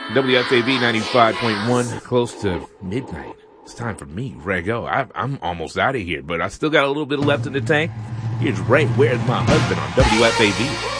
WFAB 95.1, close to midnight. It's time for me, Rego. I'm almost out of here, but I still got a little bit left in the tank. Here's Ray, Where's My Husband on WFAB.